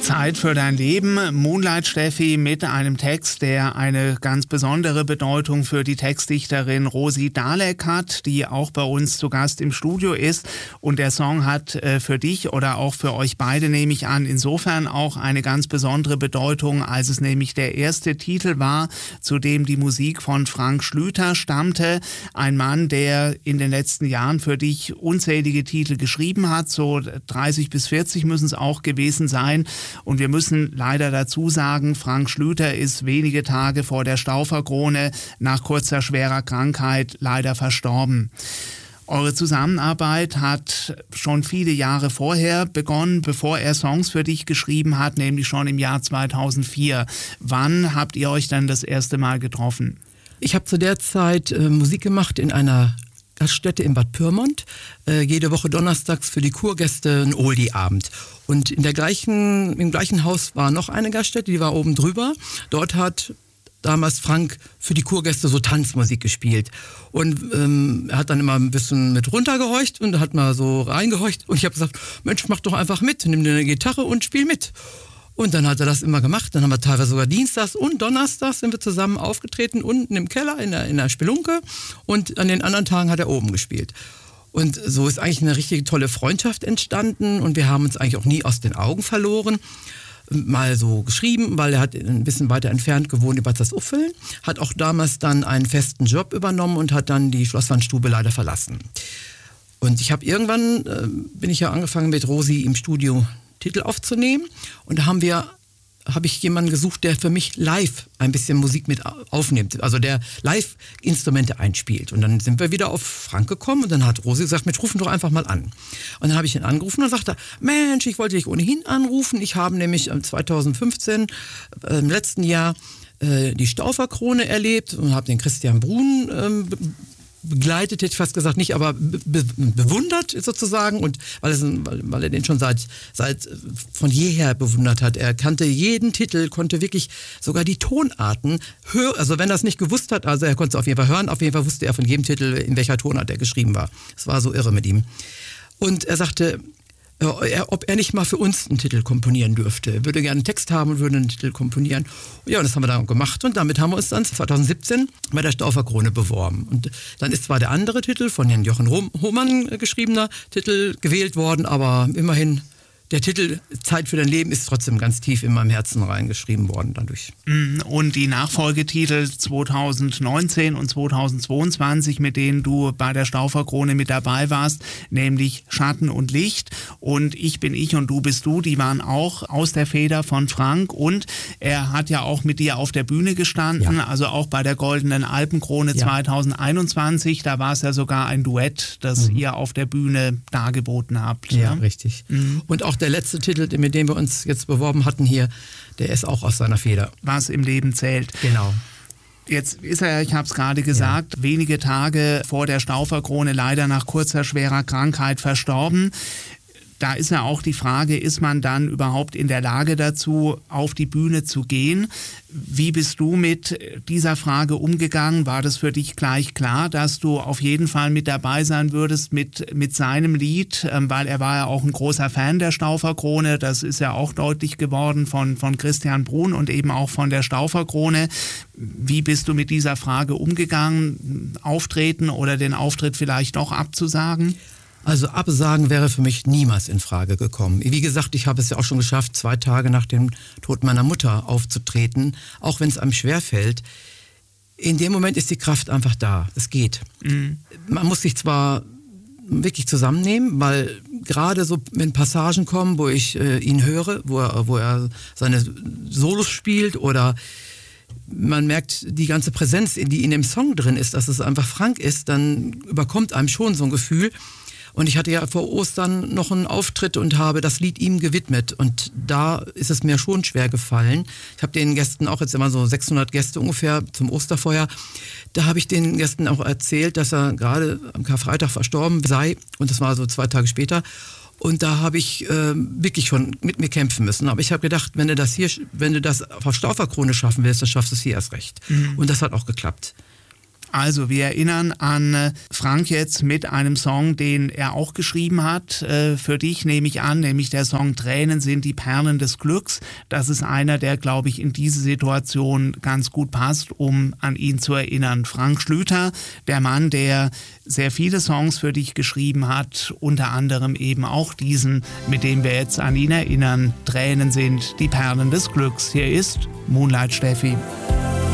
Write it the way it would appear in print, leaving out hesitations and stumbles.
Zeit für dein Leben. Moonlight Steffi mit einem Text, der eine ganz besondere Bedeutung für die Textdichterin Rosi Dalek hat, die auch bei uns zu Gast im Studio ist. Und der Song hat für dich oder auch für euch beide, nehme ich an, insofern auch eine ganz besondere Bedeutung, als es nämlich der erste Titel war, zu dem die Musik von Frank Schlüter stammte. Ein Mann, der in den letzten Jahren für dich unzählige Titel geschrieben hat, so 30 bis 40 müssen es auch gewesen sein. Und wir müssen leider dazu sagen, Frank Schlüter ist wenige Tage vor der Stauffer-Krone nach kurzer schwerer Krankheit leider verstorben. Eure Zusammenarbeit hat schon viele Jahre vorher begonnen, bevor er Songs für dich geschrieben hat, nämlich schon im Jahr 2004. Wann habt ihr euch dann das erste Mal getroffen? Ich habe zu der Zeit Musik gemacht in einer Gaststätte in Bad Pyrmont, jede Woche donnerstags für die Kurgäste ein Oldie-Abend. Und im gleichen Haus war noch eine Gaststätte, die war oben drüber. Dort hat damals Frank für die Kurgäste so Tanzmusik gespielt. Und er hat dann immer ein bisschen mit runtergehorcht und hat mal so reingehorcht. Und ich habe gesagt, Mensch, mach doch einfach mit, nimm dir eine Gitarre und spiel mit. Und dann hat er das immer gemacht. Dann haben wir teilweise sogar dienstags und donnerstags sind wir zusammen aufgetreten, unten im Keller in der Spelunke. Und an den anderen Tagen hat er oben gespielt. Und so ist eigentlich eine richtig tolle Freundschaft entstanden. Und wir haben uns eigentlich auch nie aus den Augen verloren. Mal so geschrieben, weil er hat ein bisschen weiter entfernt gewohnt, in Bad Salzuflen. Hat auch damals dann einen festen Job übernommen und hat dann die Schlosswandstube leider verlassen. Und ich habe irgendwann, bin ich ja angefangen mit Rosi im Studio Titel aufzunehmen und da habe ich jemanden gesucht, der für mich live ein bisschen Musik mit aufnimmt, also der live Instrumente einspielt. Und dann sind wir wieder auf Frank gekommen und dann hat Rosi gesagt, Mensch, ruf ihn doch einfach mal an. Und dann habe ich ihn angerufen und sagte, Mensch, ich wollte dich ohnehin anrufen. Ich habe nämlich 2015, im letzten Jahr, die Stauffer-Krone erlebt und habe den Christian Brun begleitet, hätte ich fast gesagt, nicht, aber bewundert sozusagen, und weil er den schon seit von jeher bewundert hat. Er kannte jeden Titel, konnte wirklich sogar die Tonarten hören, also wenn er es nicht gewusst hat, also er konnte es auf jeden Fall hören, auf jeden Fall wusste er von jedem Titel, in welcher Tonart er geschrieben war. Es war so irre mit ihm. Und er sagte, ob er nicht mal für uns einen Titel komponieren dürfte. Er würde gerne einen Text haben und würde einen Titel komponieren. Ja, und das haben wir dann gemacht und damit haben wir uns dann 2017 bei der Stauffer-Krone beworben. Und dann ist zwar der andere Titel von Herrn Jochen Hohmann geschriebener Titel gewählt worden, aber immerhin der Titel Zeit für dein Leben ist trotzdem ganz tief in meinem Herzen reingeschrieben worden dadurch. Und die Nachfolgetitel 2019 und 2022, mit denen du bei der Stauffer-Krone mit dabei warst, nämlich Schatten und Licht und Ich bin ich und du bist du, die waren auch aus der Feder von Frank und er hat ja auch mit dir auf der Bühne gestanden, ja. Also auch bei der Goldenen Alpenkrone 2021, da war es ja sogar ein Duett, das ihr auf der Bühne dargeboten habt. Ja, richtig. Und auch der letzte Titel, mit dem wir uns jetzt beworben hatten hier, der ist auch aus seiner Feder. Was im Leben zählt. Genau. Jetzt ist er, ich habe es gerade gesagt, wenige Tage vor der Stauffer-Krone leider nach kurzer schwerer Krankheit verstorben. Da ist ja auch die Frage, ist man dann überhaupt in der Lage dazu, auf die Bühne zu gehen? Wie bist du mit dieser Frage umgegangen? War das für dich gleich klar, dass du auf jeden Fall mit dabei sein würdest mit seinem Lied? Weil er war ja auch ein großer Fan der Stauffer-Krone. Das ist ja auch deutlich geworden von Christian Brun und eben auch von der Stauffer-Krone. Wie bist du mit dieser Frage umgegangen? Auftreten oder den Auftritt vielleicht doch abzusagen? Also absagen wäre für mich niemals in Frage gekommen. Wie gesagt, ich habe es ja auch schon geschafft, 2 Tage nach dem Tod meiner Mutter aufzutreten, auch wenn es einem schwerfällt. In dem Moment ist die Kraft einfach da. Es geht. Man muss sich zwar wirklich zusammennehmen, weil gerade so, wenn Passagen kommen, wo ich ihn höre, wo er seine Solos spielt oder man merkt die ganze Präsenz, die in dem Song drin ist, dass es einfach Frank ist, dann überkommt einem schon so ein Gefühl. Und ich hatte ja vor Ostern noch einen Auftritt und habe das Lied ihm gewidmet. Und da ist es mir schon schwer gefallen. Ich habe den Gästen auch jetzt immer so 600 Gäste ungefähr zum Osterfeuer. Da habe ich den Gästen auch erzählt, dass er gerade am Karfreitag verstorben sei. Und das war so 2 Tage später. Und da habe ich wirklich schon mit mir kämpfen müssen. Aber ich habe gedacht, wenn du das auf Stauffer-Krone schaffen willst, dann schaffst du es hier erst recht. Und das hat auch geklappt. Also wir erinnern an Frank jetzt mit einem Song, den er auch geschrieben hat. Für dich nehme ich an, nämlich der Song Tränen sind die Perlen des Glücks. Das ist einer, der, glaube ich, in diese Situation ganz gut passt, um an ihn zu erinnern. Frank Schlüter, der Mann, der sehr viele Songs für dich geschrieben hat, unter anderem eben auch diesen, mit dem wir jetzt an ihn erinnern. Tränen sind die Perlen des Glücks. Hier ist Moonlight Steffi.